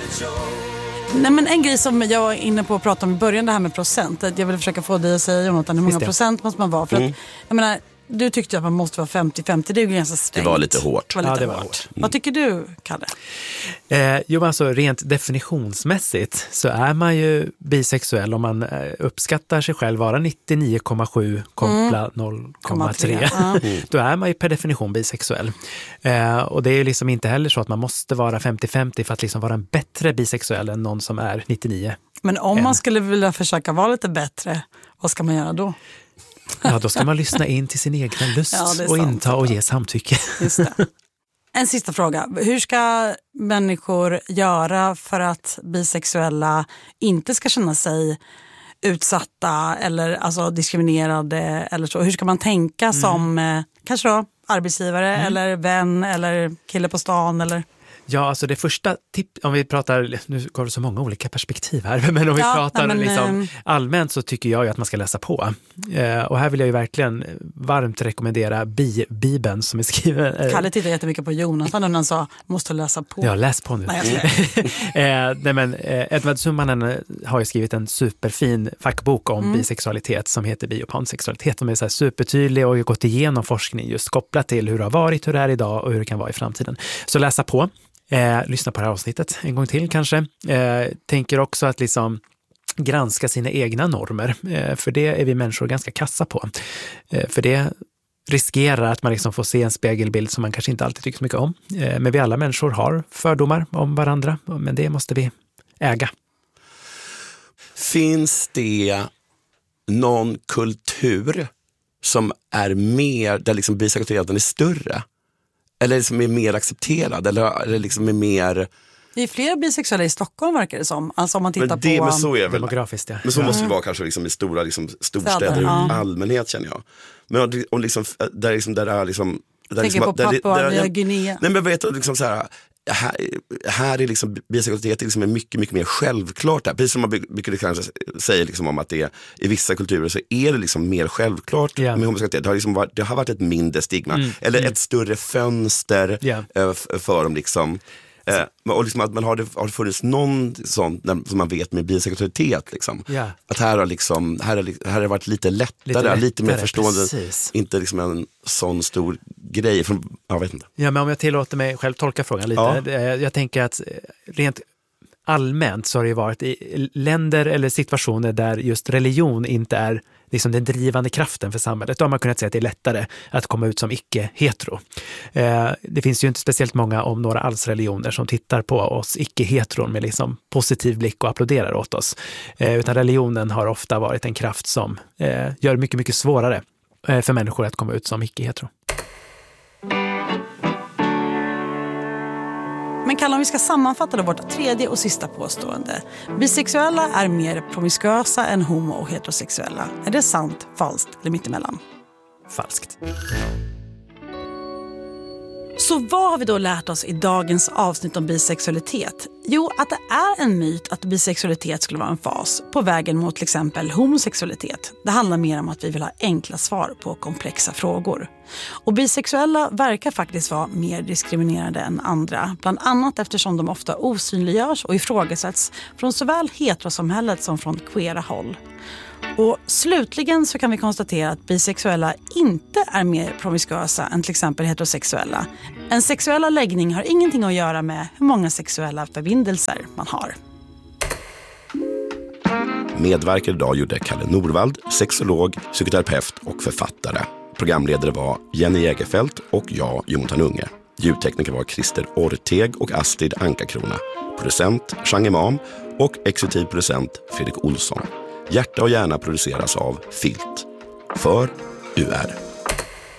Nej, men en grej som jag var inne på att prata om i början, det här med procent. Jag vill försöka få dig att säga, Jonathan, hur många procent måste man vara? För att, jag menar, du tyckte att man måste vara 50-50, det är ju ganska strängt. Det var lite hårt. Det var hårt. Vad tycker du, Kalle? Jo, alltså rent definitionsmässigt så är man ju bisexuell om man uppskattar sig själv vara 99,7 koppla 0,3. Då är man ju per definition bisexuell. Och det är ju liksom inte heller så att man måste vara 50-50 för att liksom vara en bättre bisexuell än någon som är 99. Men om man skulle vilja försöka vara lite bättre, vad ska man göra då? Ja, då ska man lyssna in till sin egen lust och inta och ge samtycke. Just det. En sista fråga. Hur ska människor göra för att bisexuella inte ska känna sig utsatta eller alltså diskriminerade eller så? Hur ska man tänka som kanske då arbetsgivare eller vän eller kille på stan eller... Ja, alltså det första om vi pratar, nu går det så många olika perspektiv här, men om vi pratar liksom allmänt så tycker jag ju att man ska läsa på. Och här vill jag ju verkligen varmt rekommendera Bibeln som är skriven. Kalle tittar jättemycket på Jonathan och han sa, måste läsa på. Ja, läs på nu. Nej, men Edward Summanen har ju skrivit en superfin fackbok om bisexualitet som heter Bi- och pansexualitet. De är så här supertydlig och har gått igenom forskning just kopplat till hur det har varit, hur det är idag och hur det kan vara i framtiden. Så läsa på. Lyssna på det här avsnittet en gång till kanske. Tänker också att liksom granska sina egna normer. För det är vi människor ganska kassa på. För det riskerar att man liksom får se en spegelbild som man kanske inte alltid tycker så mycket om. Men vi alla människor har fördomar om varandra. Men det måste vi äga. Finns det någon kultur som är mer, där liksom bisexualiteten är större? Eller liksom är mer accepterad? Eller liksom är mer... Det är fler bisexuella i Stockholm verkar det som. Alltså om man tittar men det, på... Men så är väl, demografiskt, ja. Men så måste det vara kanske liksom i stora liksom, storstäder i allmänhet känner jag. Men om liksom, där det är liksom... Tänker på Papua Nya Guinea. Nej men jag vet liksom så här är liksom bisexualitet liksom är mycket, mycket mer självklart där. Precis som man brukar kanske säga liksom om att det är, i vissa kulturer så är det liksom mer självklart med homosexualitet. Det har varit ett mindre stigma. Eller ett större fönster för dem liksom. Och liksom att man har det funnits någon sån som man vet med bisexualitet liksom. Att här har det varit lite lättare, lite mer förstående, precis. Inte liksom en sån stor grej från, jag vet inte. Ja, men om jag tillåter mig själv tolka frågan lite. Jag tänker att rent allmänt så har det varit i länder eller situationer där just religion inte är liksom den drivande kraften för samhället. Då har man kunnat säga att det är lättare att komma ut som icke-hetero. Det finns ju inte speciellt många om några alls religioner som tittar på oss icke-heteron med liksom positiv blick och applåderar åt oss. Utan religionen har ofta varit en kraft som gör mycket, mycket svårare för människor att komma ut som icke-hetero. Men Kalle, om vi ska sammanfatta då vårt tredje och sista påstående. Bisexuella är mer promiskuösa än homo- och heterosexuella. Är det sant, falskt eller mittemellan? Falskt. Så vad har vi då lärt oss i dagens avsnitt om bisexualitet? Jo, att det är en myt att bisexualitet skulle vara en fas på vägen mot till exempel homosexualitet. Det handlar mer om att vi vill ha enkla svar på komplexa frågor. Och bisexuella verkar faktiskt vara mer diskriminerade än andra, bland annat eftersom de ofta osynliggörs och ifrågasätts från såväl heterosamhället som från queera håll. Och slutligen så kan vi konstatera att bisexuella inte är mer promiskuösa än till exempel heterosexuella. En sexuella läggning har ingenting att göra med hur många sexuella förbindelser man har. Medverkade idag gjorde Kalle Norvald, sexolog, psykoterapeut och författare. Programledare var Jenny Jägerfelt och jag, Jonathan Unge. Ljudtekniker var Christer Orteg och Astrid Ankakrona. Producent Chang Imam och exekutiv producent Fredrik Olsson. Hjärta och hjärna produceras av Filt. För UR.